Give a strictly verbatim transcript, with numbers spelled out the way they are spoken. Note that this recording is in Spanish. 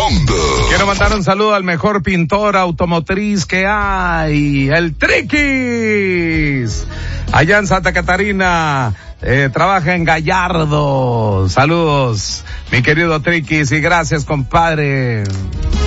mundo. Quiero mandar un saludo al mejor pintor automotriz que hay, el Triquis. Allá en Santa Catarina, eh, trabaja en Gallardo. Saludos, mi querido Triquis, y gracias, compadre.